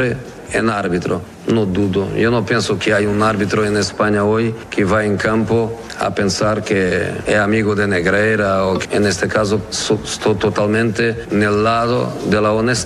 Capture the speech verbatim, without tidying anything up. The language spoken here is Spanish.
siempre en árbitro, no dudo. Yo no pienso que hay un árbitro en España hoy que va en campo a pensar que es amigo de Negreira o que en este caso estoy totalmente en el lado de la honestidad.